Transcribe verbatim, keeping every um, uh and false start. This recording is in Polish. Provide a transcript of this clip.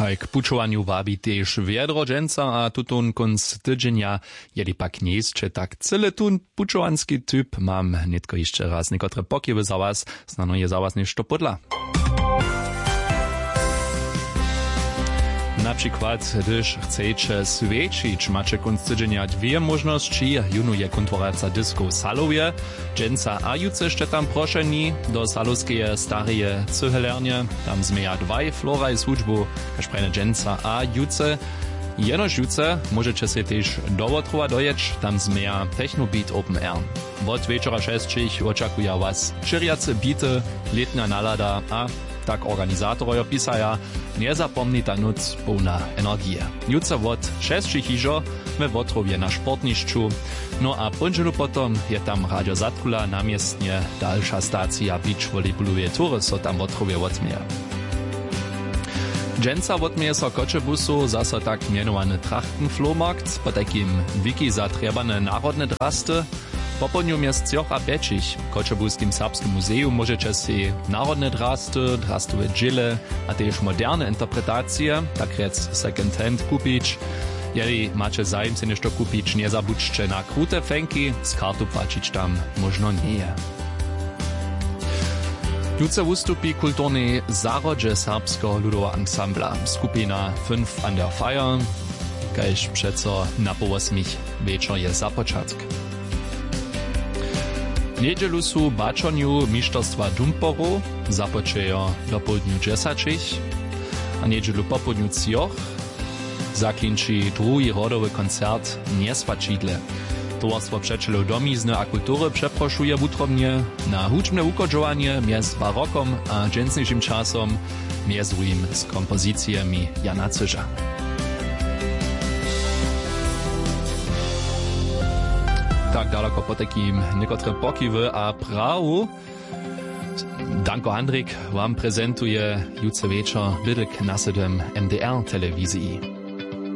Haj k pučovanju wabi tež viedro dženca a tutun konc tydženja, jeli pak njezče tak cyle tun pučovanski typ mam netko jeszcze raz nekotre pokiwy za was, znano je za was nešto podla. Na przykład, gdyż chcecie svěčić, macie konc tydženja dwie możności, junu je kontworaca disco Salowie, dženca a juce jeszcze tam proszeni do salowskeje stareje cyhelernie, tam zmeja dwaj floraj słužbu, kaž prejne dženca a juce. Jenož juce możecie się też do Wotrowa dojeć, tam zmeja Technobeat Open Air. Od wieczora šestich oczekuje was čiriace bity, letnia nalada a tak organizatorojo pisaja, nie zapomnita nuc pełna energie. Juce od šestich hižo we Wotrowie na sportnišću, no a ponželu potom je tam Radio Zatrula namiestnie dalsza stacja beach volleyballuje tury, so tam Wotrowie odmieja. Dženca odmieje so Kočebusu zase tak mienowany Trachtenflohmarkt, po takim wiki za trebane narodne drasty. Po południu miast Cjoch a Bečich w Kočebuskim Serbskim Muzeum możecie si narodne drasty, drastowe dżile, a też moderne interpretacje, tak rec second hand kupić. Jeli macie zajem se nešto kupić, nie zabudźcie na krute fenki, z kartu płacić tam można nie. Juce ustupi kulturny zarodże serbskiego ludowego ansambla, skupina fünf an der Feier, kajż przeco na po osmich wieczor je zapoczatk. W niedzielu su baczoniu mistrzostwa Dumporu započejo do południu dziesięć, a niedzielu po południu Cjoch zaklinči drugi rodowy koncert Niesvačidle. Towarstwo Przeczelów Domizny a Kultury przeproszuje wutrobnie na huczbne ukodżowanie między barokom a dżęsniejszym czasom, między drugim z kompozycjami Jana Cyża. Tak daleko po takim niekotre pokiwy a prawu. Danko Handrik wam prezentuje juce wieczor Lidek na siedem M D R telewizji.